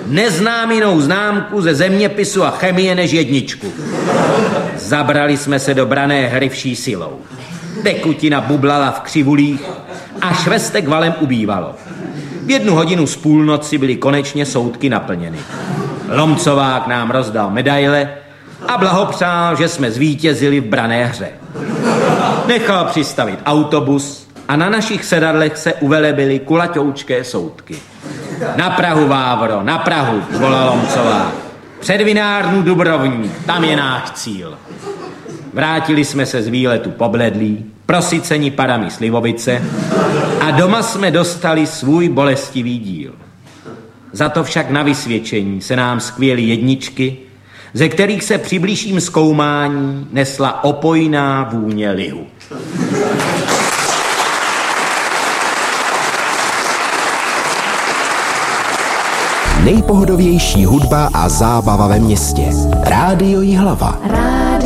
Neznám jinou známku ze zeměpisu a chemie než 1. Zabrali jsme se do branné hry vší silou. Tekutina bublala v křivulích a švestek valem ubývalo. V 1:30 z půlnoci byly konečně soudky naplněny. Lomcovák nám rozdal medaile a blahopřál, že jsme zvítězili v branné hře. Nechal přistavit autobus a na našich sedadlech se uvelebily kulatoučké soudky. Na Prahu, Vávro, na Prahu, volal Lomcovák. Před vinárnu Dubrovník, tam je náš cíl. Vrátili jsme se z výletu pobledlí, prosyceni parami slivovice a doma jsme dostali svůj bolestivý díl. Za to však na vysvědčení se nám skvěly 1, ze kterých se při bližším zkoumání nesla opojná vůně lihu. Nejpohodovější hudba a zábava ve městě. Rádio Jihlava.